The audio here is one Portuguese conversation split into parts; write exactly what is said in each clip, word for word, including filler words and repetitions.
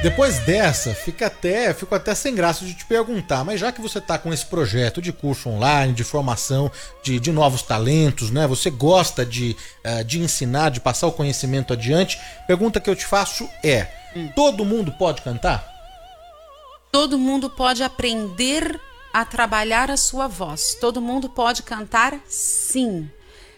Depois dessa, fica até, fico até sem graça de te perguntar, mas já que você está com esse projeto de curso online, de formação de, de novos talentos, né? Você gosta de, uh, de ensinar, de passar o conhecimento adiante, pergunta que eu te faço é, hum. todo mundo pode cantar? Todo mundo pode aprender a trabalhar a sua voz. Todo mundo pode cantar, sim.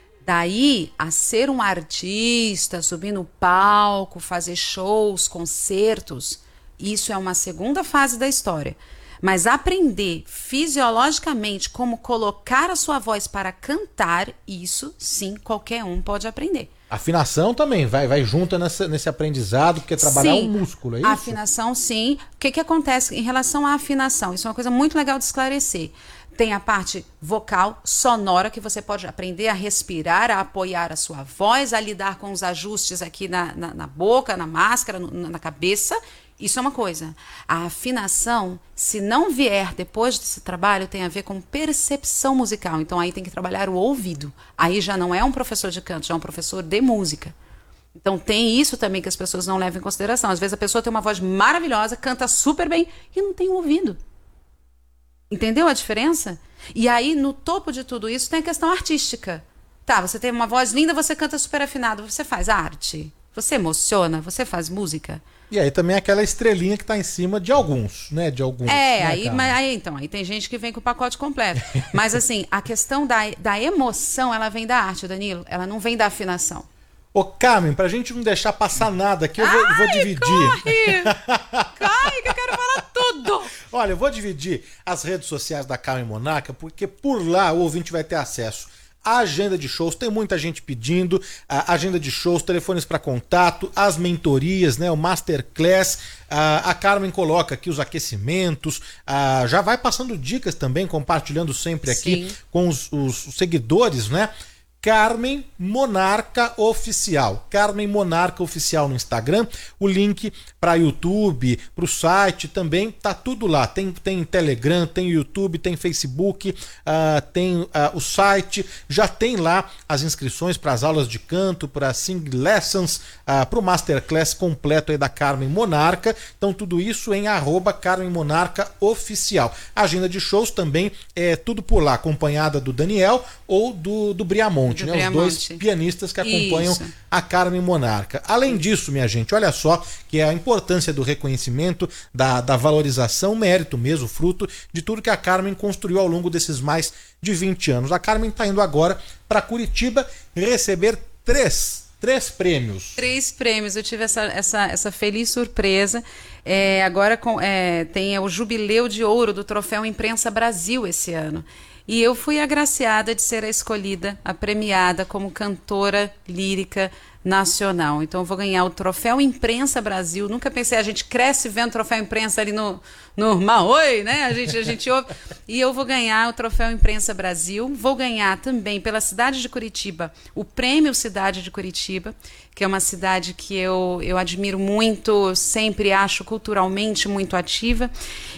Daí a ser um artista, subir no palco, fazer shows, concertos, isso é uma segunda fase da história. Mas aprender fisiologicamente como colocar a sua voz para cantar, isso sim, qualquer um pode aprender. Afinação também vai, vai junto nessa, nesse aprendizado, porque é trabalhar o músculo, é isso? Afinação, sim. O que, que acontece em relação à afinação? Isso é uma coisa muito legal de esclarecer. Tem a parte vocal, sonora, que você pode aprender a respirar, a apoiar a sua voz, a lidar com os ajustes aqui na, na, na boca, na máscara, no, na cabeça. Isso é uma coisa. A afinação, se não vier depois desse trabalho, tem a ver com percepção musical. Então aí tem que trabalhar o ouvido. Aí já não é um professor de canto, já é um professor de música. Então tem isso também que as pessoas não levam em consideração. Às vezes a pessoa tem uma voz maravilhosa, canta super bem e não tem um ouvido. Entendeu a diferença? E aí, no topo de tudo isso, tem a questão artística. Tá, você tem uma voz linda, você canta super afinado, você faz arte, você emociona, você faz música. E aí também aquela estrelinha que tá em cima de alguns, né? De alguns. É, né, aí, mas, aí então, aí tem gente que vem com o pacote completo. Mas assim, a questão da, da emoção, ela vem da arte, Danilo, ela não vem da afinação. Ô, Carmen, pra gente não deixar passar nada aqui, eu vou, Ai, vou dividir. Corre! Corre, que eu quero falar tudo! Olha, eu vou dividir as redes sociais da Carmen Monarca, porque por lá o ouvinte vai ter acesso à agenda de shows, tem muita gente pedindo, a agenda de shows, telefones para contato, as mentorias, né, o Masterclass, a, a Carmen coloca aqui os aquecimentos, a, já vai passando dicas também, compartilhando sempre aqui Sim. com os, os seguidores, né? Carmen Monarca Oficial. Carmen Monarca Oficial no Instagram. O link para YouTube, para o site também, tá tudo lá. Tem, tem Telegram, tem YouTube, tem Facebook, uh, tem uh, o site. Já tem lá as inscrições para as aulas de canto, para Sing Lessons, uh, para o Masterclass completo aí da Carmen Monarca. Então tudo isso em arroba Carmen Monarca Oficial. A agenda de shows também é tudo por lá, acompanhada do Daniel ou do, do Briamonte. Né, os dois pianistas que acompanham Isso. a Carmen Monarca. Além disso, minha gente, olha só que é a importância do reconhecimento, da, da valorização, mérito mesmo, fruto de tudo que a Carmen construiu ao longo desses mais de vinte anos. A Carmen está indo agora para Curitiba receber três, três prêmios. Três prêmios. Eu tive essa, essa, essa feliz surpresa. É, agora com, é, tem o jubileu de ouro do Troféu Imprensa Brasil esse ano. E eu fui agraciada de ser a escolhida, a premiada como cantora lírica nacional. Então eu vou ganhar o Troféu Imprensa Brasil. Nunca pensei, a gente cresce vendo o Troféu Imprensa ali no, no Maoi, né? A gente, a gente ouve. E eu vou ganhar o Troféu Imprensa Brasil. Vou ganhar também pela cidade de Curitiba o Prêmio Cidade de Curitiba, que é uma cidade que eu, eu admiro muito, sempre acho culturalmente muito ativa.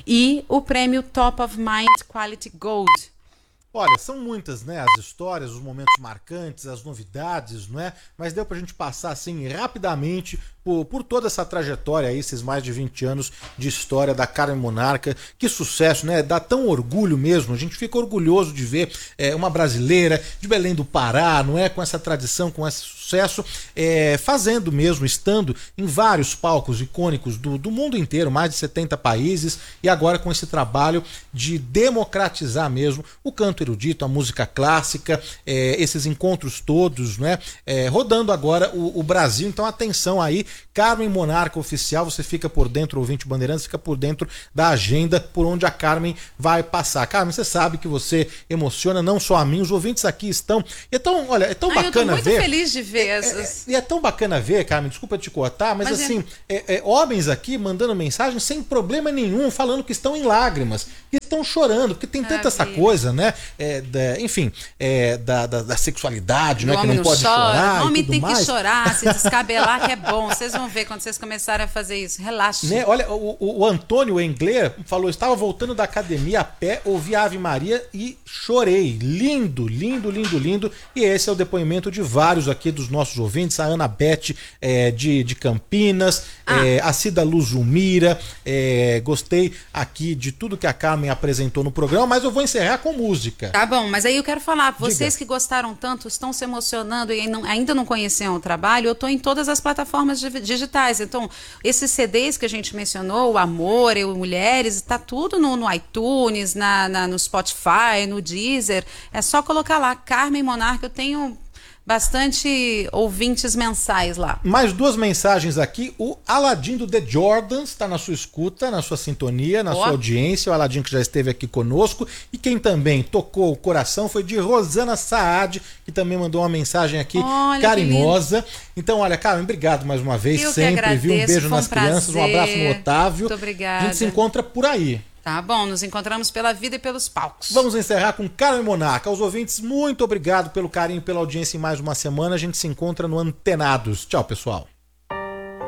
E o Prêmio Top of Mind Quality Gold. Olha, são muitas, né, as histórias, os momentos marcantes, as novidades, não é? Mas deu pra gente passar assim rapidamente por, por toda essa trajetória aí, esses mais de vinte anos de história da Carmen Monarca. Que sucesso, né? Dá tão orgulho mesmo. A gente fica orgulhoso de ver é, uma brasileira de Belém do Pará, não é? Com essa tradição, com esse sucesso, é, fazendo mesmo, estando em vários palcos icônicos do, do mundo inteiro, mais de setenta países, e agora com esse trabalho de democratizar mesmo o canto erudito, a música clássica, é, esses encontros todos, né? É, rodando agora o, o Brasil. Então atenção aí, Carmen Monarca Oficial, você fica por dentro, ouvinte Bandeirantes, fica por dentro da agenda por onde a Carmen vai passar. Carmen, você sabe que você emociona não só a mim, os ouvintes aqui estão... Então, olha, é tão Ai, bacana ver... Eu tô muito feliz de ver essas... É, é, e é tão bacana ver, Carmen, desculpa te cortar, mas, mas assim, é... É, é, homens aqui mandando mensagem sem problema nenhum, falando que estão em lágrimas, que estão chorando, porque tem tanta ah, essa coisa, né? É, da, enfim, é, da, da, da sexualidade, né? Que não, não pode chora. chorar. O homem e tudo tem mais. que chorar, se descabelar, que é bom. Vocês vão ver quando vocês começarem a fazer isso. Relaxa. Né? Olha, o, o, o Antônio Engler falou: estava voltando da academia a pé, ouvi a Ave Maria e chorei. Lindo, lindo, lindo, lindo. E esse é o depoimento de vários aqui dos nossos ouvintes. A Ana Beth é, de, de Campinas. Ah. É, a Cida Luzumira, é, gostei aqui de tudo que a Carmen apresentou no programa, mas eu vou encerrar com música. Tá bom, mas aí eu quero falar, vocês Diga. que gostaram tanto, estão se emocionando e não, ainda não conheciam o trabalho, eu tô em todas as plataformas digitais. Então, esses C Ds que a gente mencionou, o Amor, Eu e Mulheres, está tudo no, no iTunes, na, na, no Spotify, no Deezer. É só colocar lá, Carmen Monarca. Eu tenho bastante ouvintes mensais lá. Mais duas mensagens aqui. O Aladim do The Jordans está na sua escuta, na sua sintonia, na Ó. sua audiência. O Aladim que já esteve aqui conosco. E quem também tocou o coração foi de Rosana Saad, que também mandou uma mensagem aqui Olha, carinhosa. Então, olha, Carmen, obrigado mais uma vez. Eu que sempre, agradeço, viu? Um beijo foi um nas crianças, um prazer. abraço no Otávio. Muito obrigada. A gente se encontra por aí. Tá bom, nos encontramos pela vida e pelos palcos. Vamos encerrar com Carmen Monarca. Aos ouvintes, muito obrigado pelo carinho, pela audiência em mais uma semana. A gente se encontra no Antenados. Tchau, pessoal.